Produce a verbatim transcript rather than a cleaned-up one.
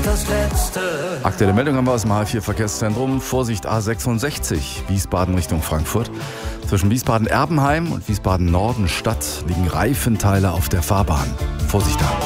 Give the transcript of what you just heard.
das Letzte. Aktuelle Meldung haben wir aus dem H vier Verkehrszentrum. Vorsicht A sechsundsechzig, Wiesbaden Richtung Frankfurt. Zwischen Wiesbaden-Erbenheim und Wiesbaden-Norden Stadt liegen Reifenteile auf der Fahrbahn. Vorsicht da.